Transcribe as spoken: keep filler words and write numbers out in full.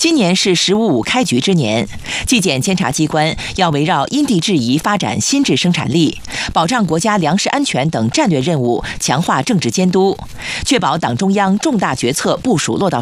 今年是“十五五”开局之年，纪检监察机关要围绕因地制宜发展新质生产力，保障国家粮食安全等战略任务，强化政治监督，确保党中央重大决策部署落到